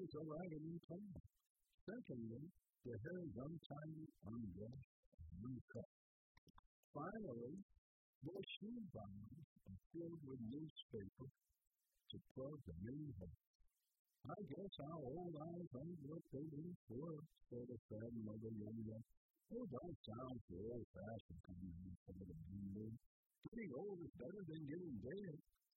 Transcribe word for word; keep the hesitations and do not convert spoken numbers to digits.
is a raggedy clown. Secondly, the hair is untidy, unbrushed, and uncut. Finally, their shoe bottoms are filled with newspaper to plug the new hole. I guess our old eyes ain't what they used to us, said a sad mother young. Oh, don't sound so old-fashioned, come on, said a blue. Getting old is better than getting dead.